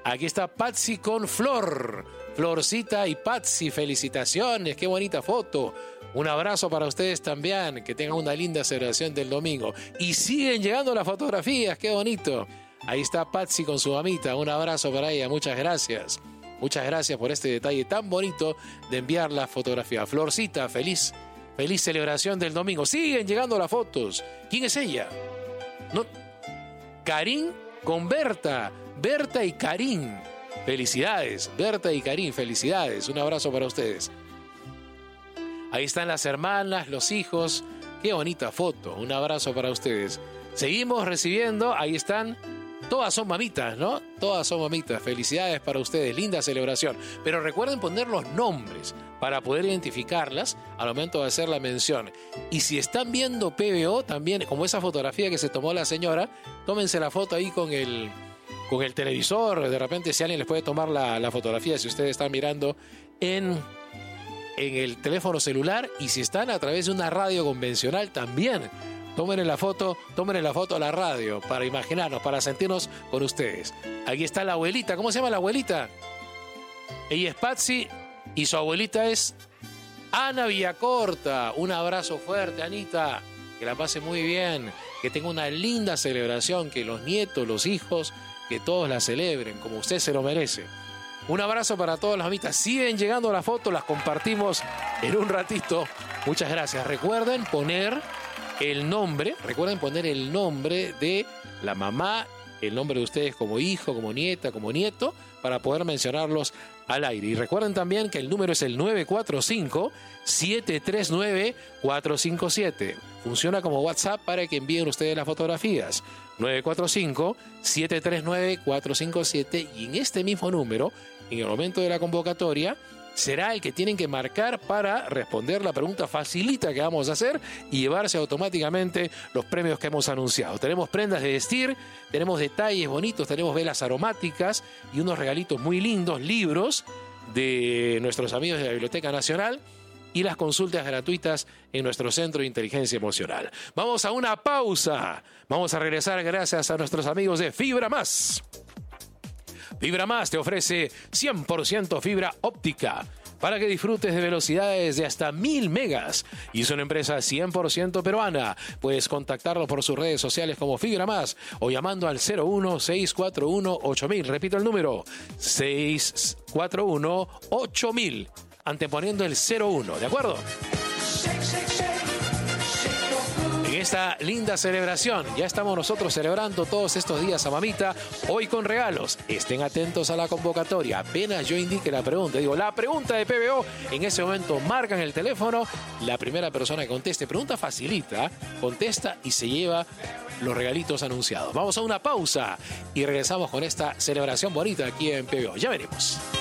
Aquí está Patsy con Flor. Florcita y Patsy, felicitaciones, qué bonita foto. Un abrazo para ustedes también, que tengan una linda celebración del domingo. Y siguen llegando las fotografías, qué bonito. Ahí está Patsy con su mamita, un abrazo para ella, muchas gracias. Muchas gracias por este detalle tan bonito de enviar la fotografía. Florcita, feliz celebración del domingo. Siguen llegando las fotos. ¿Quién es ella? No. Karin con Berta. Berta y Karin. Felicidades. Berta y Karin, felicidades. Un abrazo para ustedes. Ahí están las hermanas, los hijos. Qué bonita foto. Un abrazo para ustedes. Seguimos recibiendo. Ahí están. Todas son mamitas, ¿no? Todas son mamitas. Felicidades para ustedes. Linda celebración. Pero recuerden poner los nombres para poder identificarlas al momento de hacer la mención. Y si están viendo PBO, también, como esa fotografía que se tomó la señora, tómense la foto ahí con el televisor. De repente, si alguien les puede tomar la fotografía, si ustedes están mirando en el teléfono celular, y si están a través de una radio convencional, también tómenle la foto a la radio para imaginarnos, para sentirnos con ustedes. Aquí está la abuelita. ¿Cómo se llama la abuelita? Ella es Patsy y su abuelita es Ana Villacorta. Un abrazo fuerte, Anita. Que la pase muy bien. Que tenga una linda celebración. Que los nietos, los hijos, que todos la celebren como usted se lo merece. Un abrazo para todas las mamitas. Siguen llegando las fotos, las compartimos en un ratito. Muchas gracias. Recuerden poner el nombre de la mamá, el nombre de ustedes como hijo, como nieta, como nieto, para poder mencionarlos al aire. Y recuerden también que el número es el 945-739-457. Funciona como WhatsApp para que envíen ustedes las fotografías. 945-739-457. Y en este mismo número, en el momento de la convocatoria, será el que tienen que marcar para responder la pregunta facilita que vamos a hacer y llevarse automáticamente los premios que hemos anunciado. Tenemos prendas de vestir, tenemos detalles bonitos, tenemos velas aromáticas y unos regalitos muy lindos, libros de nuestros amigos de la Biblioteca Nacional y las consultas gratuitas en nuestro Centro de Inteligencia Emocional. Vamos a una pausa. Vamos a regresar gracias a nuestros amigos de Fibra Más. Fibra Más te ofrece 100% fibra óptica para que disfrutes de velocidades de hasta 1000 megas. Y es una empresa 100% peruana. Puedes contactarlo por sus redes sociales como Fibra Más o llamando al 01-641-8000. Repito el número, 641-8000, anteponiendo el 01, ¿de acuerdo? En esta linda celebración, ya estamos nosotros celebrando todos estos días a mamita, hoy con regalos. Estén atentos a la convocatoria. Apenas yo indique la pregunta, la pregunta de PBO, en ese momento marcan el teléfono, la primera persona que conteste, pregunta facilita, contesta y se lleva los regalitos anunciados. Vamos a una pausa y regresamos con esta celebración bonita aquí en PBO. Ya veremos.